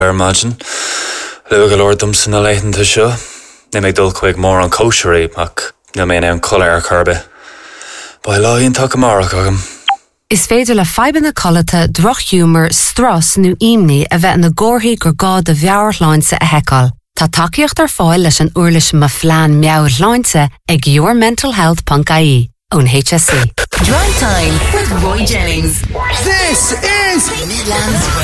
Imagine. Lu go leir dum san na leitheanta seo. Ní méid dul chuig mór an kosher ach ní mé an colour carbe. Ba láíonn tá amach agam. Is féidir le feiban na colata drochhúmar stras nó imní a bheith na gcóthaí gur gá de bheabharláinse a heiceáil. Tá takeíocht ar fáil leis an uirlis ma phlean meabhar láinse ag yourmentalhealth.ie ón HSC. Drive Time with Roy Jennings. This is